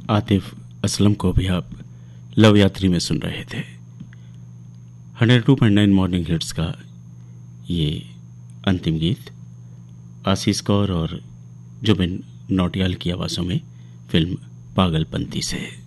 आतिफ असलम को भी आप लव यात्री में सुन रहे थे। 102.9 मॉर्निंग हिट्स का ये अंतिम गीत आशीष कौर और जुबिन नौटियाल की आवाज़ों में फिल्म पागलपंती से।